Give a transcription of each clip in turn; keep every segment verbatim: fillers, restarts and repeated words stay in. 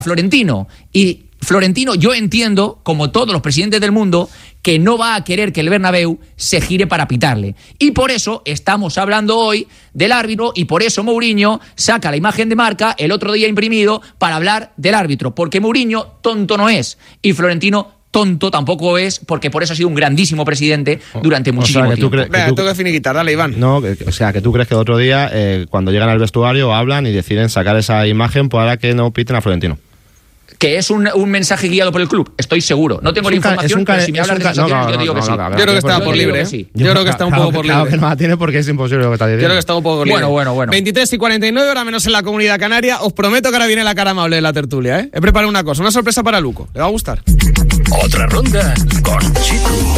Florentino. Y Florentino, yo entiendo, como todos los presidentes del mundo, que no va a querer que el Bernabéu se gire para pitarle. Y por eso estamos hablando hoy del árbitro y por eso Mourinho saca la imagen de Marca el otro día imprimido para hablar del árbitro. Porque Mourinho tonto no es y Florentino tonto tampoco es, porque por eso ha sido un grandísimo presidente durante muchísimo o sea, que tiempo. Tú cre- que Venga, tú... tengo que finiquitar, dale, Iván. No, que, o sea, que tú crees que el otro día, eh, cuando llegan al vestuario, hablan y deciden sacar esa imagen para que no piten a Florentino. Que es un, un mensaje guiado por el club, estoy seguro. No tengo la información, pero si me hablas de sensaciones, yo te digo que sí. Yo creo que estaba por libre, ¿eh? Yo creo que está un poco por libre. Claro que no la tiene porque es imposible lo que está diciendo. Yo creo que está un poco por libre. Bueno, bueno, bueno. veintitrés y cuarenta y nueve, hora menos en la Comunidad Canaria. Os prometo que ahora viene la cara amable de la tertulia, ¿eh? He preparado una cosa, una sorpresa para Luco. ¿Le va a gustar? Otra ronda con Chitu.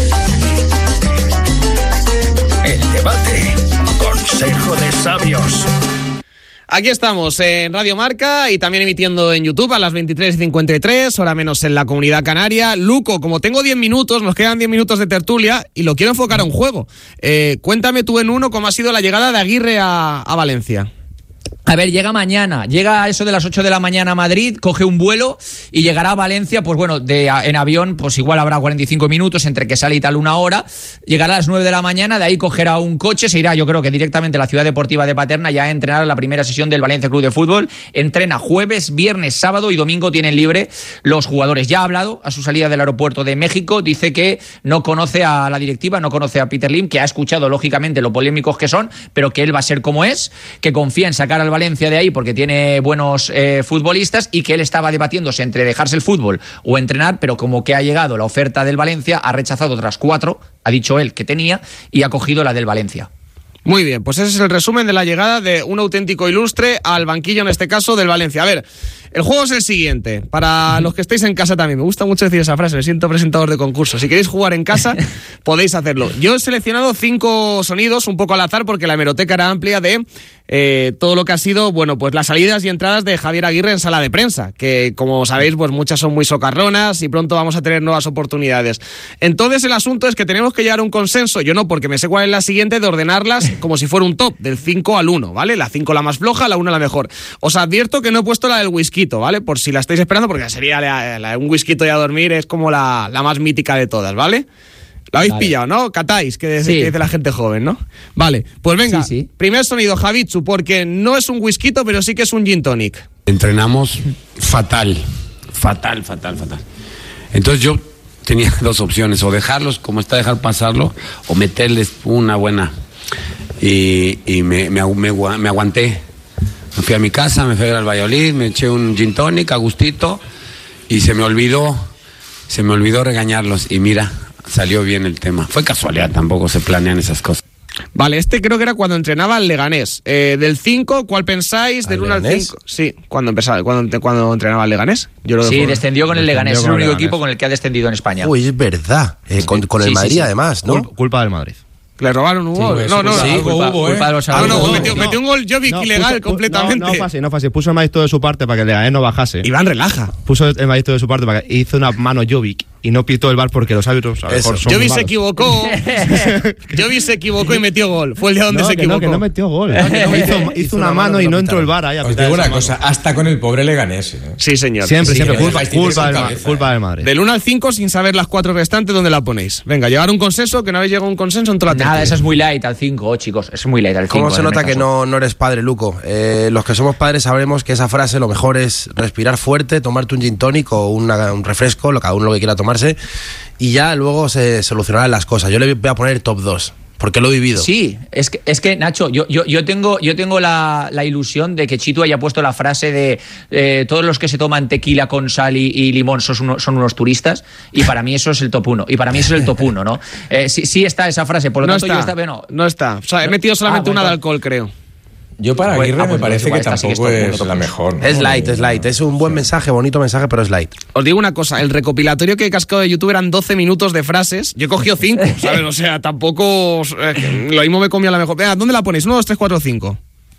El debate. Consejo de sabios. Aquí estamos en Radio Marca y también emitiendo en YouTube a las veintitrés y cincuenta y tres, hora menos en la Comunidad Canaria. Luco, como tengo diez minutos, nos quedan diez minutos de tertulia y lo quiero enfocar a un juego. Eh, cuéntame tú en uno cómo ha sido la llegada de Aguirre a, a Valencia. A ver, llega mañana, llega a eso de las ocho de la mañana a Madrid, coge un vuelo y llegará a Valencia, pues bueno, de, en avión, pues igual habrá cuarenta y cinco minutos entre que sale y tal una hora, llegará a las nueve de la mañana, de ahí cogerá un coche, se irá yo creo que directamente a la ciudad deportiva de Paterna ya a entrenar a la primera sesión del Valencia Club de Fútbol, entrena jueves, viernes, sábado y domingo tienen libre los jugadores. Ya ha hablado a su salida del aeropuerto de México, dice que no conoce a la directiva, no conoce a Peter Lim, que ha escuchado lógicamente lo polémicos que son, pero que él va a ser como es, que confía en sacar al Valencia de ahí porque tiene buenos eh, futbolistas y que él estaba debatiéndose entre dejarse el fútbol o entrenar, pero como que ha llegado la oferta del Valencia, ha rechazado otras cuatro, ha dicho él que tenía, y ha cogido la del Valencia. Muy bien, pues ese es el resumen de la llegada de un auténtico ilustre al banquillo, en este caso, del Valencia. A ver, el juego es el siguiente. Para los que estéis en casa también, me gusta mucho decir esa frase, me siento presentador de concurso. Si queréis jugar en casa, podéis hacerlo. Yo he seleccionado cinco sonidos, un poco al azar, porque la hemeroteca era amplia de eh, todo lo que ha sido, bueno, pues las salidas y entradas de Javier Aguirre en sala de prensa, que como sabéis, pues muchas son muy socarronas y pronto vamos a tener nuevas oportunidades. Entonces el asunto es que tenemos que llegar a un consenso, yo no, porque me sé cuál es la siguiente, de ordenarlas como si fuera un top, del cinco al uno, ¿vale? La cinco la más floja, la uno la mejor. Os advierto que no he puesto la del whisky, ¿vale? Por si la estáis esperando, porque sería la, la, un whisky y a dormir, es como la, la más mítica de todas, ¿vale? Lo habéis vale. pillado, ¿no? Catáis, que, sí. que dice la gente joven, ¿no? Vale, pues venga, sí, sí. Primer sonido, Javitsu, porque no es un whisky, pero sí que es un gin tonic. Entrenamos fatal, fatal, fatal, fatal. Entonces yo tenía dos opciones, o dejarlos como está, dejar pasarlo, o meterles una buena. Y, y me, me, me, me aguanté. Me fui a mi casa, me fui al Valladolid, me eché un gin tonic a gustito y se me olvidó, se me olvidó regañarlos. Y mira, salió bien el tema. Fue casualidad, tampoco se planean esas cosas. Vale, este creo que era cuando entrenaba al Leganés. Eh, del cinco, ¿cuál pensáis? Del uno al cinco. Sí, cuando empezaba, cuando, cuando entrenaba al Leganés. Yo lo sí, dejo, descendió con el Leganés, es el único equipo con el que ha descendido en España. Uy, es verdad. Eh, con, con el sí, Madrid sí, sí. además, ¿no? Culpa, culpa del Madrid. Le robaron un gol. Sí, no, no, sí, no. Culpa, hubo, culpa ¿eh? de los ah, no, no, metió, no. metió un gol Jovic no, ilegal puso, completamente. No, no fue así, no fue así. Puso el Madrid de su parte para que el Leganés no bajase. Iván, relaja. Puso el Madrid de su parte para que hizo una mano Jovic y no pitó el V A R porque los árbitros a lo mejor son Jovic se equivocó. Jovic se equivocó y metió gol. Fue el día donde no, se equivocó. No, que no metió gol. No, no, hizo, hizo, hizo una mano y no entró el V A R ahí. Os digo una cosa, hasta con el pobre Leganés. ¿eh? Sí, señor. Siempre, sí, siempre. sí, Culpa, sí, culpa, del, cabeza, culpa del Madrid. Del uno al cinco, sin saber las cuatro restantes, ¿dónde la ponéis? Venga, llegar a un consenso, que no habéis llegado a un consenso en toda la tertulia. Nada, eso es muy light al cinco, oh, chicos. Es muy light al cinco. ¿Cómo se nota que no, no eres padre, Luco? Eh, los que somos padres sabremos que esa frase lo mejor es respirar fuerte, tomarte un gin tonic o una, un refresco, lo, cada uno lo que quiera tomarse, y ya luego se solucionarán las cosas. Yo le voy a poner top dos. Porque lo he vivido. Sí, es que, es que Nacho, yo, yo, yo tengo, yo tengo la, la ilusión de que Chitu haya puesto la frase de eh, todos los que se toman tequila con sal y, y limón son, uno, son unos turistas, y para mí eso es el top uno. Y para mí eso es el top uno, ¿no? Eh, sí, sí está esa frase, por lo no tanto está, yo esta, bueno, no está. O sea, he metido solamente ah, bueno, una de alcohol, creo. Yo para Aguirre ah, pues, me parece pues, que tampoco es, es, es la mejor, ¿no? Es light, es light. Es un buen sí. mensaje, bonito mensaje, pero es light. Os digo una cosa, el recopilatorio que he cascado de YouTube eran doce minutos de frases. Yo he cogido cinco, ¿sabes? O sea, tampoco... Eh, lo mismo me comía la mejor. Venga, ¿dónde la ponéis? uno, dos, tres, cuatro, cinco.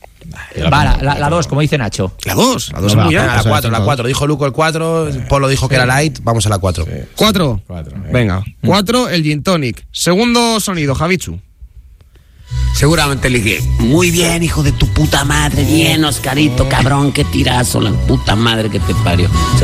Va, la dos, como dice Nacho. La dos, la dos no, es muy alta. La cuatro, la cuatro. Dijo Luco el cuatro, Polo dijo que sí. era light, vamos a la cuatro. Sí. ¿Cuatro? cuatro venga, cuatro, el gin tonic. Segundo sonido, Javitsu. seguramente le dije, muy bien, hijo de tu puta madre, bien, Oscarito, cabrón, qué tirazo, la puta madre que te parió.